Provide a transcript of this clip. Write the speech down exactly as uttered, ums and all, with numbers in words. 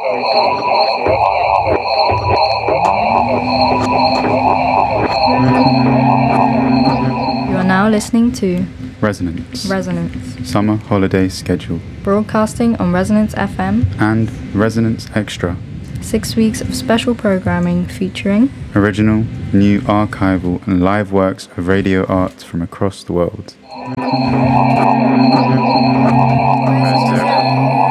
You are now listening to Resonance. Resonance. Summer holiday schedule. Broadcasting on Resonance F M. And Resonance Extra. Six weeks of special programming featuring original, new archival and live works of radio art from across the world.